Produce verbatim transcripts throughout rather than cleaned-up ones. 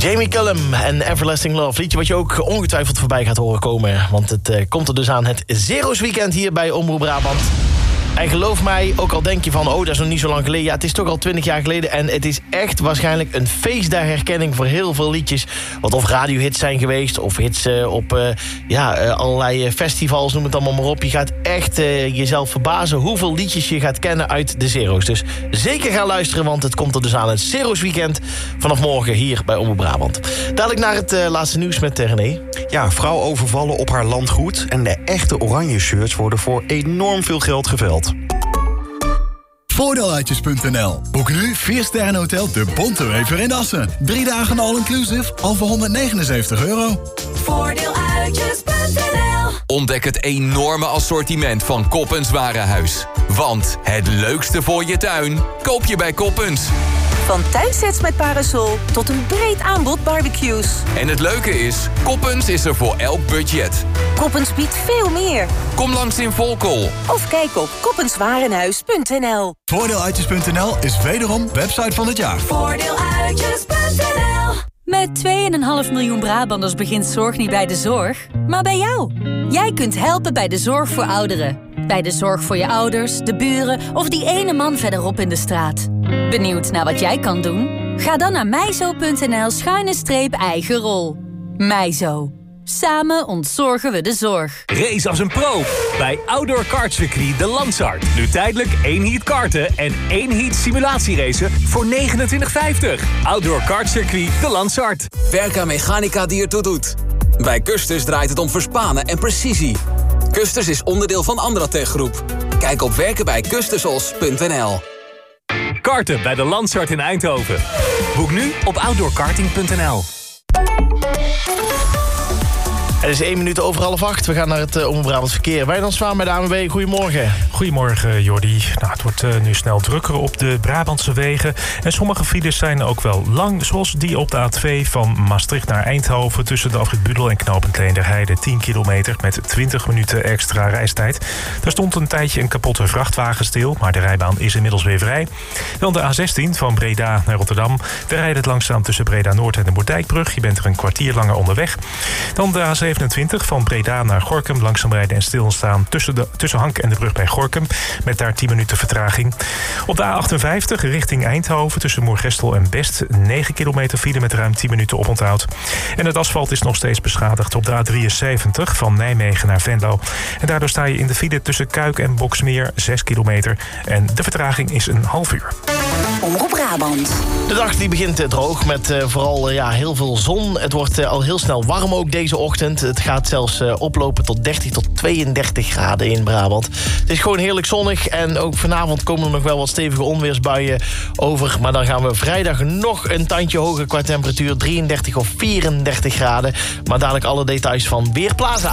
Jamie Cullum en Everlasting Love. Liedje wat je ook ongetwijfeld voorbij gaat horen komen. Want het uh, komt er dus aan het Zero's Weekend hier bij Omroep Brabant. En geloof mij, ook al denk je van, oh, dat is nog niet zo lang geleden. Ja, het is toch al twintig jaar geleden. En het is echt waarschijnlijk een feest der herkenning voor heel veel liedjes. Wat of radiohits zijn geweest, of hits uh, op uh, ja, uh, allerlei festivals, noem het allemaal maar op. Je gaat echt uh, jezelf verbazen hoeveel liedjes je gaat kennen uit de Zero's. Dus zeker gaan luisteren, want het komt er dus aan het Zero's Weekend vanaf morgen hier bij Omroep Brabant. Dadelijk naar het uh, laatste nieuws met uh, René. Ja, vrouw overvallen op haar landgoed en de echte oranje shirts worden voor enorm veel geld geveld. Voordeeluitjes punt n l. Boek nu vier sterren hotel De Bontewever in Assen. Drie dagen all-inclusive, al voor honderdnegenenzeventig euro. Voordeeluitjes punt n l. Ontdek het enorme assortiment van Koppens Warenhuis. Want het leukste voor je tuin koop je bij Koppens. Van tuinsets met parasol tot een breed aanbod barbecues. En het leuke is, Koppens is er voor elk budget. Koppens biedt veel meer. Kom langs in Volkel. Of kijk op koppenswarenhuis punt n l. Voordeeluitjes punt n l is wederom website van het jaar. Voordeeluitjes punt n l. Met twee komma vijf miljoen Brabanders begint zorg niet bij de zorg, maar bij jou. Jij kunt helpen bij de zorg voor ouderen. Bij de zorg voor je ouders, de buren of die ene man verderop in de straat. Benieuwd naar wat jij kan doen? Ga dan naar mijzo punt n l schuine streep eigen rol. Mijzo. Samen ontzorgen we de zorg. Race als een pro bij Outdoor Kartcircuit de Lansart. Nu tijdelijk één heat karten en één heat simulatieracen voor negenentwintig vijftig. Outdoor Kartcircuit de Lansart. Werk aan mechanica die ertoe doet. Bij Custers draait het om verspanen en precisie. Custers is onderdeel van Andratech Groep. Kijk op werken bij kustersos punt n l. Karten bij de Lansart in Eindhoven. Boek nu op outdoor karting punt n l. Het is één minuut over half acht. We gaan naar het uh, Omroep Brabant verkeer. Wijnand Zwaan bij de A N W B. Goedemorgen. Goedemorgen, Jordi. Nou, het wordt uh, nu snel drukker op de Brabantse wegen. En sommige files zijn ook wel lang. Zoals die op de A twee van Maastricht naar Eindhoven. Tussen de afrit Budel en knooppunt Leenderheide. tien kilometer met twintig minuten extra reistijd. Daar stond een tijdje een kapotte vrachtwagen stil. Maar de rijbaan is inmiddels weer vrij. Dan de A zestien van Breda naar Rotterdam. Daar rijdt het langzaam tussen Breda Noord en de Moerdijkbrug. Je bent er een kwartier langer onderweg. Dan de A zevenentwintig van Breda naar Gorinchem. Langzaam rijden en stilstaan tussen, de, tussen Hank en de brug bij Gorinchem. Met daar tien minuten vertraging. Op de A achtenvijftig richting Eindhoven tussen Moergestel en Best. negen kilometer file met ruim tien minuten oponthoud. En het asfalt is nog steeds beschadigd op de A drieënzeventig van Nijmegen naar Venlo. En daardoor sta je in de file tussen Kuik en Boksmeer zes kilometer. En de vertraging is een half uur. Omroep Brabant. De dag die begint uh, droog met uh, vooral uh, ja, heel veel zon. Het wordt uh, al heel snel warm ook deze ochtend. Het gaat zelfs uh, oplopen tot dertig tot tweeëndertig graden in Brabant. Het is gewoon heerlijk zonnig. En ook vanavond komen er nog wel wat stevige onweersbuien over. Maar dan gaan we vrijdag nog een tandje hoger qua temperatuur. drieëndertig of vierendertig graden. Maar dadelijk alle details van Weerplaza.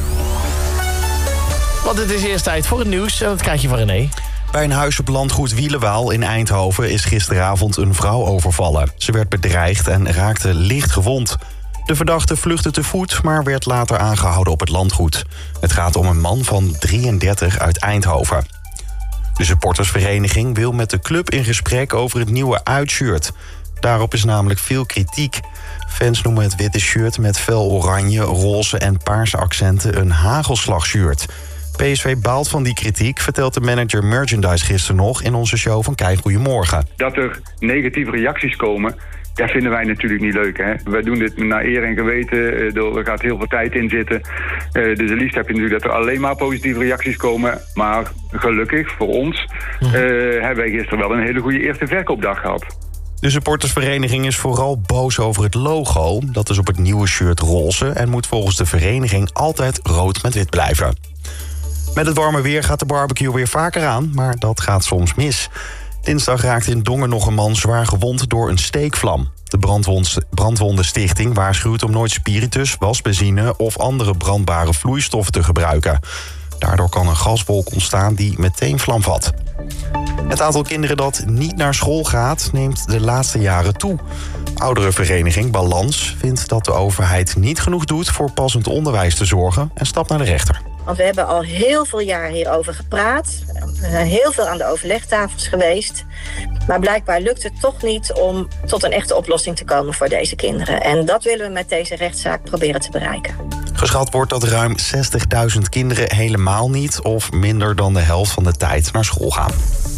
Want het is eerst tijd voor het nieuws. En dat krijg je van René. Bij een huis op landgoed Wielenwaal in Eindhoven is gisteravond een vrouw overvallen. Ze werd bedreigd en raakte licht gewond. De verdachte vluchtte te voet, maar werd later aangehouden op het landgoed. Het gaat om een man van drieëndertig uit Eindhoven. De supportersvereniging wil met de club in gesprek over het nieuwe uitshirt. Daarop is namelijk veel kritiek. Fans noemen het witte shirt met fel oranje, roze en paarse accenten een hagelslagshirt. P S V baalt van die kritiek, vertelt de manager merchandise gisteren nog in onze show van Kijk Goedemorgen. Dat er negatieve reacties komen, dat vinden wij natuurlijk niet leuk. Hè? Wij doen dit naar eer en geweten, er gaat heel veel tijd in zitten. Dus het liefst heb je natuurlijk dat er alleen maar positieve reacties komen. Maar gelukkig voor ons uh, hebben wij gisteren wel een hele goede eerste verkoopdag gehad. De supportersvereniging is vooral boos over het logo. Dat is op het nieuwe shirt roze en moet volgens de vereniging altijd rood met wit blijven. Met het warme weer gaat de barbecue weer vaker aan, maar dat gaat soms mis. Dinsdag raakte in Dongen nog een man zwaar gewond door een steekvlam. De Brandwondenstichting waarschuwt om nooit spiritus, wasbenzine of andere brandbare vloeistoffen te gebruiken. Daardoor kan een gaswolk ontstaan die meteen vlam vat. Het aantal kinderen dat niet naar school gaat neemt de laatste jaren toe. Ouderenvereniging Balans vindt dat de overheid niet genoeg doet voor passend onderwijs te zorgen en stapt naar de rechter. Want we hebben al heel veel jaar hierover gepraat. We zijn heel veel aan de overlegtafels geweest. Maar blijkbaar lukt het toch niet om tot een echte oplossing te komen voor deze kinderen. En dat willen we met deze rechtszaak proberen te bereiken. Geschat wordt dat ruim zestigduizend kinderen helemaal niet of minder dan de helft van de tijd naar school gaan.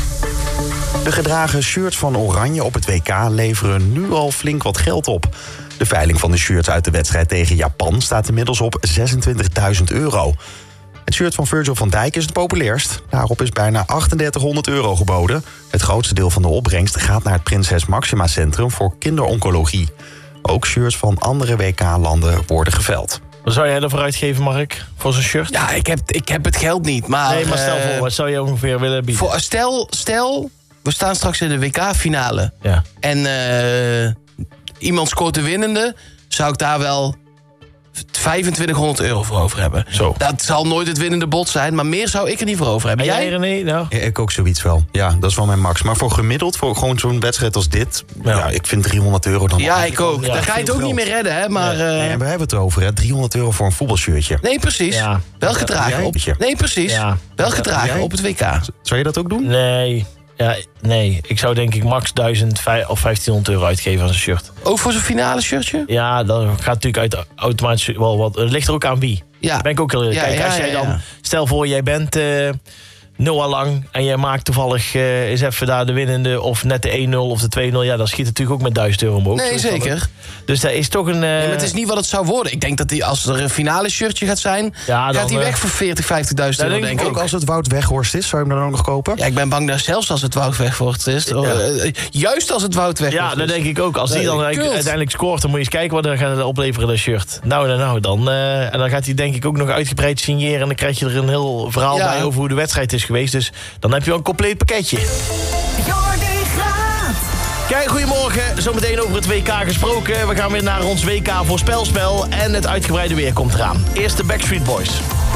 De gedragen shirts van Oranje op het W K leveren nu al flink wat geld op. De veiling van de shirts uit de wedstrijd tegen Japan staat inmiddels op zesentwintigduizend euro. Het shirt van Virgil van Dijk is het populairst. Daarop is bijna drieënachtig euro geboden. Het grootste deel van de opbrengst gaat naar het Prinses Maxima Centrum voor kinderoncologie. Ook shirts van andere W K-landen worden geveild. Wat zou jij ervoor uitgeven, Mark, voor zo'n shirt? Ja, ik heb, ik heb het geld niet, maar... Nee, maar stel uh, voor, wat zou je ongeveer willen bieden? Voor, stel, stel, we staan straks in de W K-finale. Ja. En uh, iemand scoort de winnende, zou ik daar wel vijfentwintighonderd euro voor over hebben. Zo. Dat zal nooit het winnende bod zijn, maar meer zou ik er niet voor over hebben. En jij, jij René? Nou? Ja, ik ook zoiets wel. Ja, dat is wel mijn max. Maar voor gemiddeld, voor gewoon zo'n wedstrijd als dit... Ja, ja ik vind driehonderd euro dan... Ja, ik ook. Ja, dan ga je het ook geld. niet meer redden, hè. Maar, nee, uh... nee, we hebben het erover, hè. driehonderd euro voor een voetbalshirtje. Nee, precies. Ja. Wel gedragen ja, op... Nee, precies. Ja. Wel gedragen jij? op het W K. Zou je dat ook doen? Nee. Ja, nee. Ik zou denk ik max duizend of vijftienhonderd euro uitgeven aan een shirt. Ook voor zo'n finale shirtje? Ja, dat gaat natuurlijk uit, automatisch wel wat... Het ligt er ook aan wie. Ja. Daar ben ik ook heel eerlijk. Ja, Kijk, ja, als jij ja, dan... ja. Stel voor, jij bent uh, Noah Lang... en jij maakt toevallig uh, eens even daar de winnende... of net de één nul of de twee nul. Ja, dan schiet het natuurlijk ook met duizend euro omhoog. Nee, zeker. Dus dat is toch een... Uh... Nee, maar het is niet wat het zou worden. Ik denk dat die, als er een finale shirtje gaat zijn... Ja, dan, gaat hij uh... weg voor veertig, vijftigduizend euro, denk denk ik ik. Ook als het Wout Weghorst is, zou je hem dan ook nog kopen? Ja, ik ben bang dat zelfs als het Wout Weghorst is... Ja. Uh, juist als het Wout Weghorst Ja, dat is. denk ik ook. Als die dan Nee, kult. uiteindelijk scoort, dan moet je eens kijken wat er gaat opleveren, dat shirt. Nou, nou, nou, dan. Uh, en dan gaat hij denk ik ook nog uitgebreid signeren... en dan krijg je er een heel verhaal Ja. bij over hoe de wedstrijd is geweest. Dus dan heb je wel een compleet pakketje. Jordi Graat. Kijk, goedemorgen. Zometeen over het W K gesproken. We gaan weer naar ons W K voorspelspel. En het uitgebreide weer komt eraan. Eerst de Backstreet Boys.